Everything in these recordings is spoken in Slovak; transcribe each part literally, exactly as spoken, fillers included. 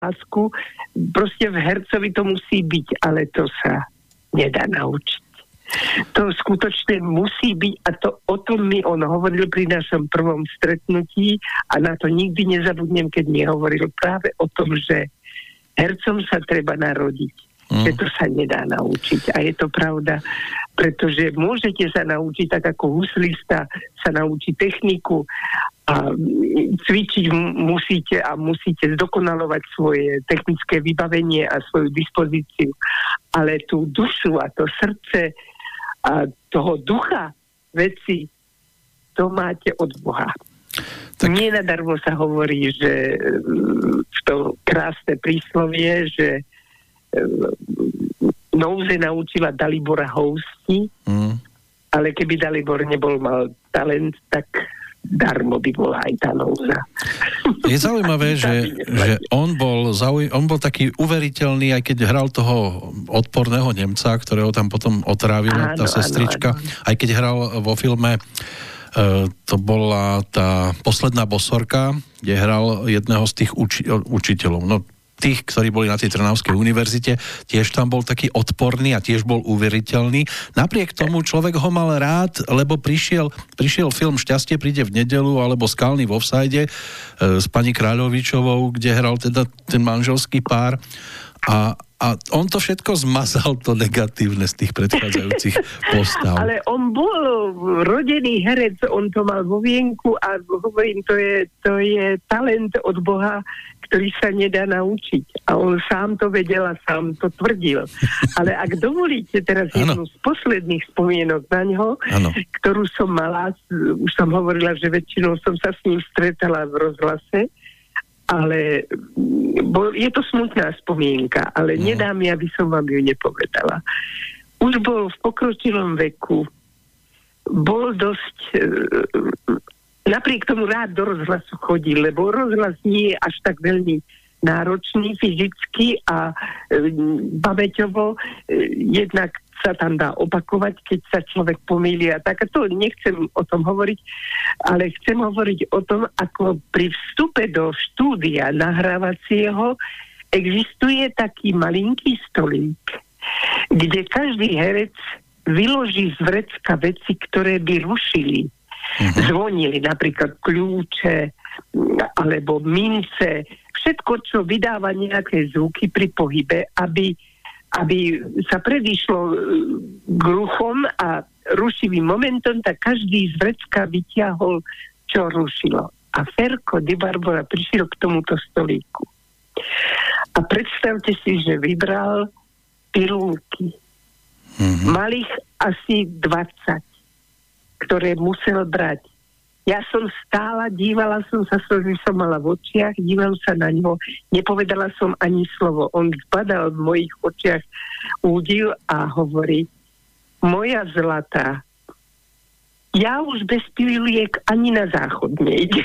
lásku. Proste v hercovi to musí byť, ale to sa nedá naučiť. To skutočne musí byť a to o tom mi on hovoril pri našom prvom stretnutí a na to nikdy nezabudnem, keď mi hovoril práve o tom, že hercom sa treba narodiť, mm. že to sa nedá naučiť. A je to pravda, pretože môžete sa naučiť, tak ako huslista sa naučí techniku a cvičiť musíte a musíte zdokonalovať svoje technické vybavenie a svoju dispozíciu. Ale tú dušu a to srdce a toho ducha veci, to máte od Boha. Tak... Nenadarmo sa hovorí, že to krásne príslovie, že nouze naučila Dalibora housti, mm. ale keby Dalibor nebol mal talent, tak darmo by bola aj tá nouza. Je zaujímavé, že, že on, bol zauj- on bol taký uveriteľný, aj keď hral toho odporného Nemca, ktorého tam potom otrávila tá sestrička, áno, áno. Aj keď hral vo filme Uh, to bola tá Posledná bosorka, kde hral jedného z tých uči- učiteľov. No, tých, ktorí boli na tej Trnavskej univerzite, tiež tam bol taký odporný a tiež bol uveriteľný. Napriek tomu človek ho mal rád, lebo prišiel, prišiel film Šťastie príde v nedeľu alebo Skalný v offside uh, s pani Kráľovičovou, kde hral teda ten manželský pár a A on to všetko zmazal, to negatívne z tých predchádzajúcich postav. Ale on bol rodený herec, on to mal vo vienku a hovorím, to je, to je talent od Boha, ktorý sa nedá naučiť. A on sám to vedel a sám to tvrdil. Ale ak dovolíte teraz jednu z posledných spomienok na ňo, ano. Ktorú som mala, už som hovorila, že väčšinou som sa s ním stretala v rozhlase, ale bol, je to smutná spomienka, ale no. Nedá mi, aby som vám ju nepovedala. Už bol v pokročilom veku, bol dosť, napriek tomu rád do rozhlasu chodil, lebo rozhlas nie je až tak veľmi náročný fyzicky a pamäťovo, jednak sa tam dá opakovať, keď sa človek pomýli a tak. A to nechcem o tom hovoriť, ale chcem hovoriť o tom, ako pri vstupe do štúdia nahrávacieho existuje taký malinký stolík, kde každý herec vyloží z vrecka veci, ktoré by rušili. Uh-huh. Zvonili napríklad kľúče alebo mince, všetko, čo vydáva nejaké zvuky pri pohybe, aby aby sa predišlo k ruchom a rušivým momentom, tak každý z vrecka vyťahol, čo rušilo. A Ferko Di Barbora prišiel k tomuto stolíku. A predstavte si, že vybral pilulky. Mm-hmm. Malých asi dvadsať, ktoré musel brať. Ja som stála, dívala som sa, slzy som mala v očiach, dívam sa na ňo, nepovedala som ani slovo. On zbadal v mojich očiach údiv a hovorí: moja zlatá, ja už bez piluliek ani na záchod nejdem.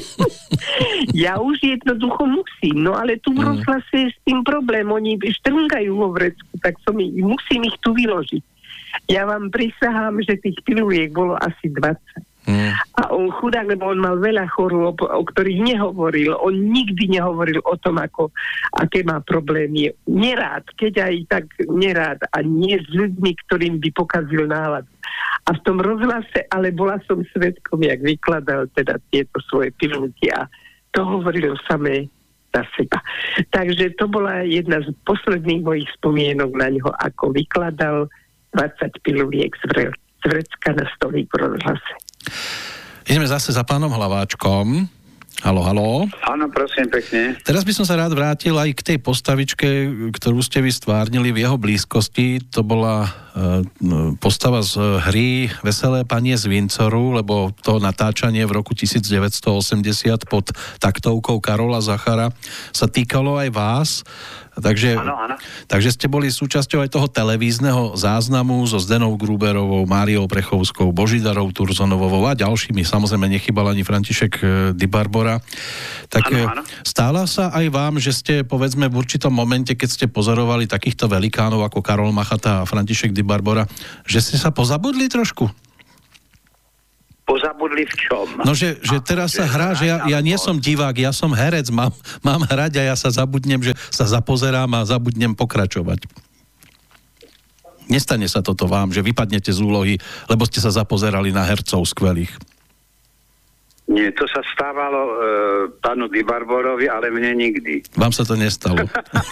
Ja už jednoducho musím, no ale tu v rozhlase je s tým problém, oni štrngajú vo vrecku, tak som ich, musím ich tu vyložiť. Ja vám prisahám, že tých piluliek bolo asi dvadsať. Mm. A on chudák, lebo on mal veľa chorôb, o ktorých nehovoril. On nikdy nehovoril o tom, ako, aké má problémy. Nerád, keď aj tak nerád. A nie s ľuďmi, ktorým by pokazil náladu. A v tom rozhlase, ale bola som svedkom, jak vykladal teda tieto svoje pilulky a to hovoril samé za seba. Takže to bola jedna z posledných mojich spomienok na ňo, ako vykladal dvadsať piluliek z vrecka na stolík v rozhlase. Ideme zase za pánom Hlaváčkom. Haló, haló. Áno, prosím, pekne. Teraz by som sa rád vrátil aj k tej postavičke, ktorú ste vy stvárnili v jeho blízkosti. To bola e, postava z hry Veselé panie z Windsoru, lebo to natáčanie v roku devätnásťstoosemdesiat pod taktovkou Karola Zachara sa týkalo aj vás. Takže, áno, áno. takže ste boli súčasťou aj toho televízneho záznamu so Zdenou Gruberovou, Máriou Prechovskou, Božidarou Turzonovou a ďalšími. Samozrejme nechybal ani František Di Barbora. Tak áno, áno. Stála sa aj vám, že ste povedzme v určitom momente, keď ste pozorovali takýchto velikánov ako Karol Machata a František Di Barbora, že ste sa pozabudli trošku? Pozabudli v čom? No, že, že teraz sa hrá, že ja, ja nie som divák, ja som herec, mám, mám hrať a ja sa zabudnem, že sa zapozerám a zabudnem pokračovať. Nestane sa toto vám, že vypadnete z úlohy, lebo ste sa zapozerali na hercov skvelých. Nie, to sa stávalo e, pánu Di Barborovi, ale mne nikdy. Vám sa to nestalo.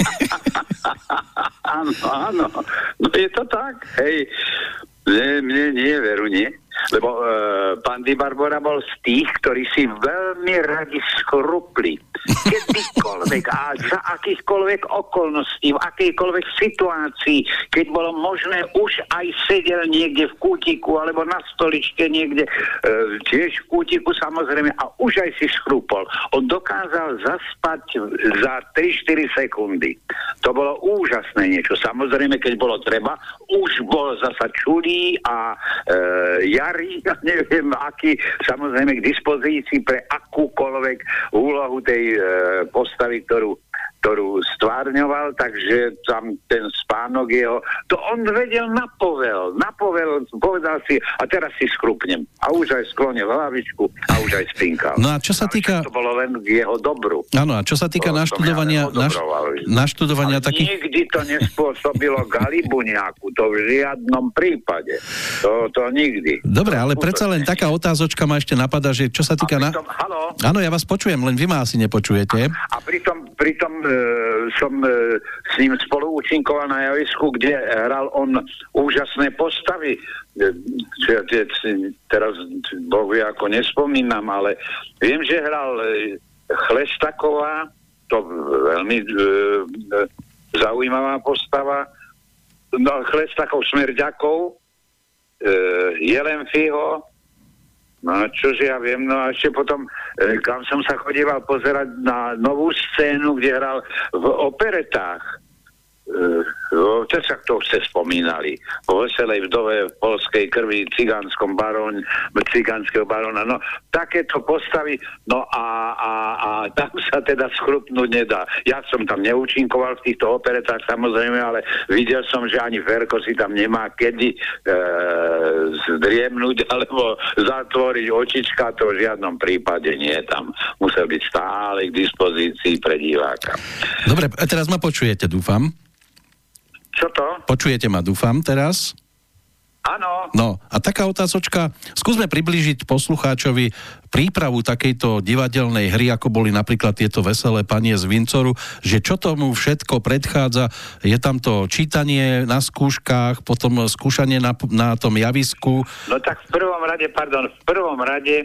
Áno, áno. No je to tak, hej. Mne, mne nie, veru nie. Lebo e, pán Di Barbora bol z tých, ktorí si veľmi radi skrupli. Kedykoľvek a za akýchkoľvek okolností, v akejkoľvek situácii, keď bolo možné, už aj sedel niekde v kútiku alebo na stoličke niekde, e, tiež v kútiku samozrejme, a už aj si skrupol. On dokázal zaspať za tri štyri sekundy. To bolo úžasné niečo. Samozrejme, keď bolo treba, už bol zasa čulý a e, jari, neviem aký, samozrejme k dispozícii pre akúkoľvek úlohu tej e, postavy, ktorú, ktorú stvárňoval, takže tam ten spánok jeho, to on vedel napovel, napovel, povedal si, a teraz si skrupnem. A už aj sklonil hlavičku a už aj spinkal. No a čo sa týka... To bolo len k jeho dobru. Áno, a čo sa týka to, naštudovania, ja naš, naštudovania ale takých... nikdy to nespôsobilo galibu nejakú, to v žiadnom prípade. To, to nikdy. Dobre, ale predsa len taká otázočka ma ešte napadá, že čo sa týka... Pritom, na... Haló? Áno, ja vás počujem, len vy ma asi nepočujete. A, a pritom, pritom e, som e, s ním spolu účinkoval na javisku, kde hral on úžasné postavy. Čo ja te, teraz Bohu ako nespomínam, ale viem, že hral e, Chlestaková, to veľmi e, e, zaujímavá postava, no, Chlestakov Smrďakov, e, Jelenfiho, no čože ja viem, no a ešte potom, e, kam som sa chodíval pozerať na novú scénu, kde hral v operetách. E, to sa to ste spomínali. Po Veselej vdove v polskej krvi, cigánskom barón, cigánskeho baróna. No, takéto postavy, no a, a, a tam sa teda schrupnúť nedá. Ja som tam neúčinkoval v týchto operetách, samozrejme, ale videl som, že ani Ferko si tam nemá kedy e, zdriemnúť alebo zatvoriť očička, to v žiadnom prípade nie. Tam musel byť stále k dispozícii pre diváka. Dobre, a teraz ma počujete, dúfam. Čo to? Počujete ma, dúfam, teraz? Áno. No, a taká otázočka, skúsme priblížiť poslucháčovi prípravu takejto divadelnej hry, ako boli napríklad tieto Veselé panie z Vincoru, že čo tomu všetko predchádza, je tam to čítanie na skúškach, potom skúšanie na, na tom javisku. No tak v prvom rade, pardon, v prvom rade e,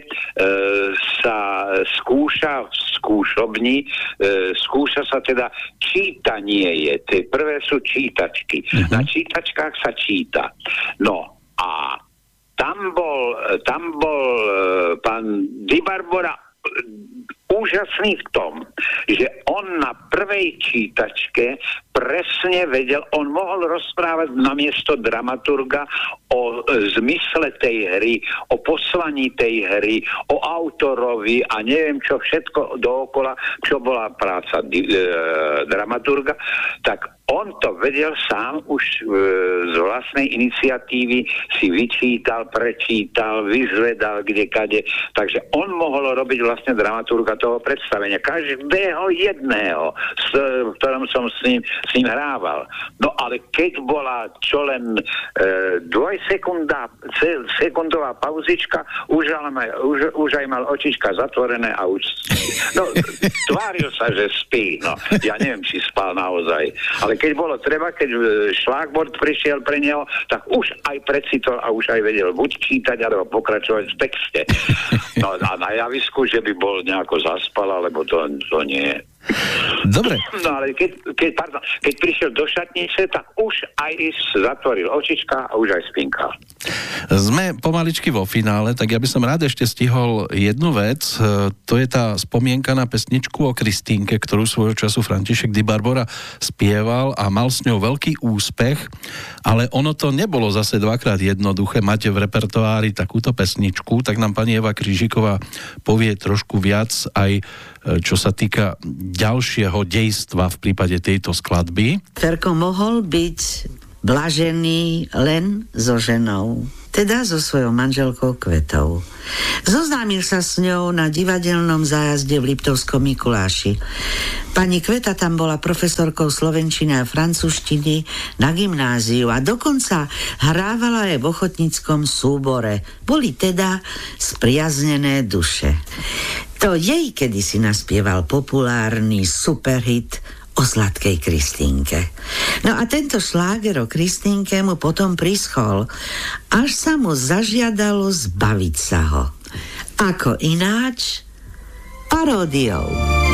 sa skúša v skúšobni, e, skúša sa teda čítanie je, tie prvé sú čítačky. Uh-huh. Na čítačkách sa číta. No, a tam bol, tam bol e, pán Di Barbora úžasný v tom, že on na prvej čítačke presne vedel, on mohol rozprávať namiesto dramaturga o e, zmysle tej hry, o poslaní tej hry, o autorovi a neviem čo všetko dookola, čo bola práca e, dramaturga, tak on to vedel sám už e, z vlastnej iniciatívy, si vyčítal, prečítal, vyzvedal kdekade, takže on mohol robiť vlastne dramaturga toho predstavenia, každého jedného, s, v ktorom som s ním, s ním hrával. No ale keď bola čo len e, dvojsekundá, se, sekundová pauzička, už, už, už aj mal očička zatvorené a už no, tváril sa, že spí. No, ja neviem, či spal naozaj. Ale keď bolo treba, keď šlágbord prišiel pre neho, tak už aj precitol a už aj vedel buď čítať, alebo pokračovať v texte. No a na javisku, že by bol nejako zaspal, alebo to, to nie. Dobre. No ale keď, keď, pardon, keď prišiel do šatnice, tak už aj zatvoril očička a už aj spinkal. Sme pomaličky vo finále, tak ja by som rád ešte stihol jednu vec. To je tá spomienka na pesničku o Kristínke, ktorú svojho času František Di Barbora spieval a mal s ňou veľký úspech, ale ono to nebolo zase dvakrát jednoduché. Máte v repertoári takúto pesničku, tak nám pani Eva Krížiková povie trošku viac aj čo sa týka ďalšieho dejstva v prípade tejto skladby. Ferko mohol byť blažený len so ženou. teda so svojou manželkou Kvetou. Zoznámil sa s ňou na divadelnom zájazde v Liptovskom Mikuláši. Pani Kveta tam bola profesorkou slovenčiny a francúzštiny na gymnáziu a dokonca hrávala aj v ochotníckom súbore. Boli teda spriaznené duše. To jej kedysi naspieval populárny superhit o sladkej Kristínke. No a tento šláger o Kristínke mu potom prischol, až sa mu zažiadalo zbaviť sa ho. Ako ináč? Paródiou.